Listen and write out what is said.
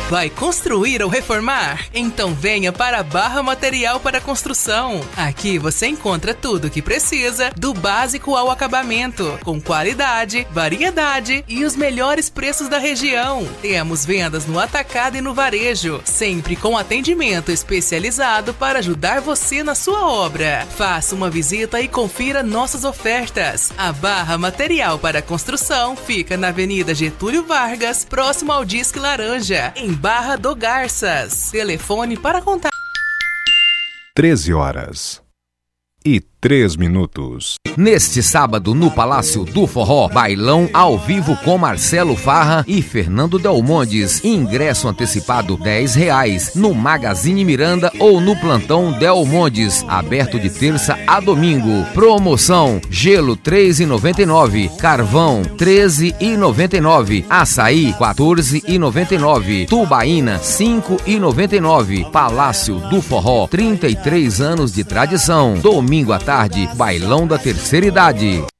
Vai construir ou reformar? Então venha para a Barra Material para Construção. Aqui você encontra tudo o que precisa, do básico ao acabamento, com qualidade, variedade e os melhores preços da região. Temos vendas no atacado e no varejo, sempre com atendimento especializado para ajudar você na sua obra. Faça uma visita e confira nossas ofertas. A Barra Material para Construção fica na Avenida Getúlio Vargas, próximo ao Disque Laranja, em Barra do Garças. Telefone para contato. 13h03. Neste sábado, no Palácio do Forró, bailão ao vivo com Marcelo Farra e Fernando Delmondes. Ingresso antecipado R$10 no Magazine Miranda ou no Plantão Delmondes. Aberto de terça a domingo. Promoção: gelo R$3,99, carvão R$13,99, açaí R$14,99, tubaína R$5,99. Palácio do Forró, 33 anos de tradição. Domingo à tarde, bailão da terceira idade.